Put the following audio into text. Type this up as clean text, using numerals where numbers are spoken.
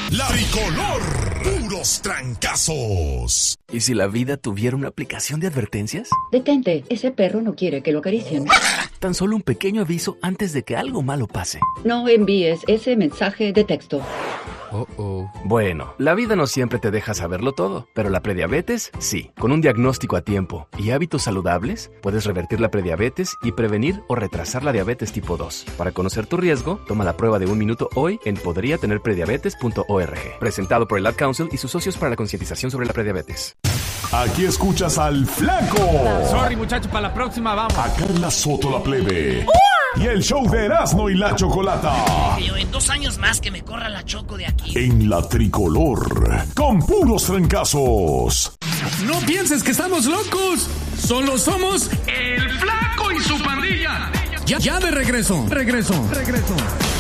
La Tricolor, puros trancazos. ¿Y si la vida tuviera una aplicación de advertencias? Detente, ese perro no quiere que lo acaricien. Tan solo un pequeño aviso antes de que algo malo pase. No envíes ese mensaje de texto. Bueno, la vida no siempre te deja saberlo todo, pero la prediabetes, sí. Con un diagnóstico a tiempo y hábitos saludables, puedes revertir la prediabetes y prevenir o retrasar la diabetes tipo 2. Para conocer tu riesgo, toma la prueba de 1 minuto hoy en podriatenerprediabetes.org. Presentado por el Ad Council y sus socios para la concientización sobre la prediabetes. Aquí escuchas al Flaco. Sorry, muchachos, para la próxima vamos. A Carla Soto la plebe. Y el show de Erasmo y la Chocolata. Yo en 2 años más que me corra la Choco de aquí. En la Tricolor, con puros trancazos. No pienses que estamos locos. Solo somos el Flaco y su pandilla. Ya de regreso.